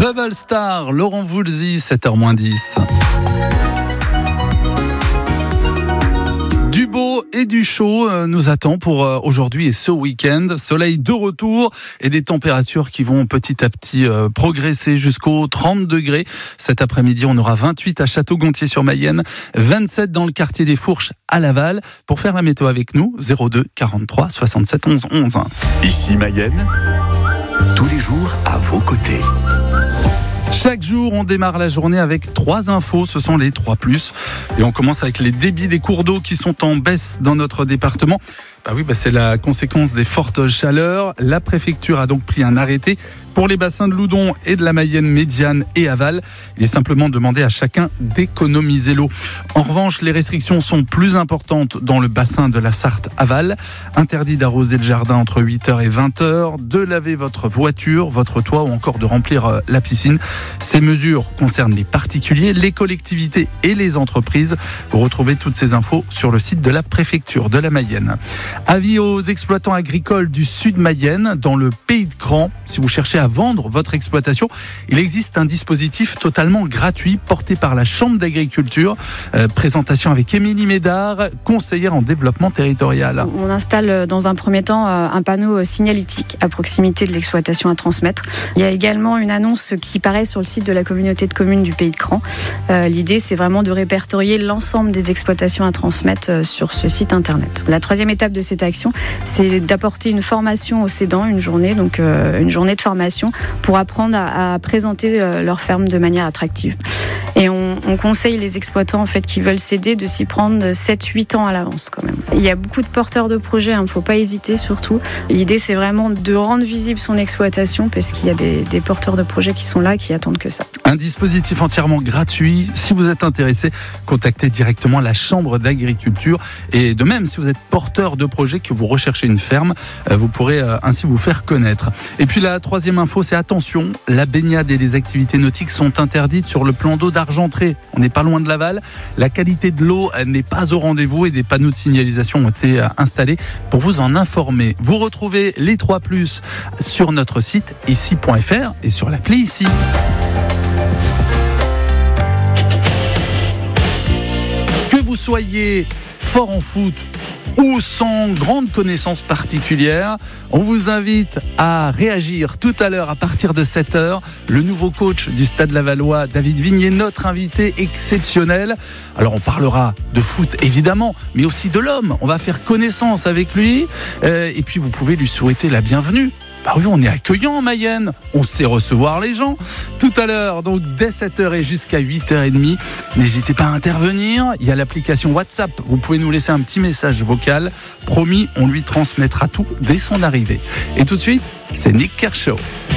Double Star, Laurent Voulzy, 7h-10. Du beau et du chaud nous attend pour aujourd'hui et ce week-end. Soleil de retour et des températures qui vont petit à petit progresser jusqu'aux 30 degrés. Cet après-midi, on aura 28 à Château-Gontier-sur-Mayenne, 27 dans le quartier des Fourches à Laval. Pour faire la météo avec nous, 02 43 67 11 11. Ici Mayenne, tous les jours à vos côtés. Chaque jour, on démarre la journée avec 3 infos, ce sont les 3+. Et on commence avec les débits des cours d'eau qui sont en baisse dans notre département. C'est la conséquence des fortes chaleurs. La préfecture a donc pris un arrêté pour les bassins de Loudon et de la Mayenne médiane et aval. Il est simplement demandé à chacun d'économiser l'eau. En revanche, les restrictions sont plus importantes dans le bassin de la Sarthe aval. Interdit d'arroser le jardin entre 8h et 20h, de laver votre voiture, votre toit ou encore de remplir la piscine. Ces mesures concernent les particuliers, les collectivités et les entreprises. Vous retrouvez toutes ces infos sur le site de la préfecture de la Mayenne. Avis aux exploitants agricoles du sud Mayenne, dans le Pays de Cran. Si vous cherchez à vendre votre exploitation, il existe un dispositif totalement gratuit porté par la Chambre d'agriculture. Présentation avec Émilie Médard, conseillère en développement territorial. On installe dans un premier temps un panneau signalétique à proximité de l'exploitation à transmettre. Il y a également une annonce qui paraît sur le site de la communauté de communes du Pays de Cran. L'idée, c'est vraiment de répertorier l'ensemble des exploitations à transmettre sur ce site internet. La troisième étape de cette action, c'est d'apporter une formation aux cédants, une journée de formation pour apprendre à présenter leur ferme de manière attractive. Et on conseille les exploitants qui veulent céder de s'y prendre 7-8 ans à l'avance quand même. Il y a beaucoup de porteurs de projets, il ne faut pas hésiter surtout. L'idée, c'est vraiment de rendre visible son exploitation parce qu'il y a des porteurs de projets qui sont là, qui attendent que ça. Un dispositif entièrement gratuit. Si vous êtes intéressé, contactez directement la Chambre d'agriculture. Et de même, si vous êtes porteur de projet, que vous recherchez une ferme, vous pourrez ainsi vous faire connaître. Et puis la troisième info, c'est attention, la baignade et les activités nautiques sont interdites sur le plan d'eau d'Argentré. On n'est pas loin de Laval. La qualité de l'eau n'est pas au rendez-vous et des panneaux de signalisation ont été installés pour vous en informer. Vous retrouvez les 3+ sur notre site ici.fr et sur l'appli Ici. Que vous soyez fort en foot ou sans grande connaissance particulière, on vous invite à réagir tout à l'heure à partir de 7h. Le nouveau coach du Stade Lavallois, David Vignier, notre invité exceptionnel. Alors on parlera de foot évidemment, mais aussi de l'homme. On va faire connaissance avec lui et puis vous pouvez lui souhaiter la bienvenue. Oui, on est accueillant en Mayenne, on sait recevoir les gens. Tout à l'heure, donc dès 7h et jusqu'à 8h30, n'hésitez pas à intervenir. Il y a l'application WhatsApp, vous pouvez nous laisser un petit message vocal. Promis, on lui transmettra tout dès son arrivée. Et tout de suite, c'est Nick Kershaw.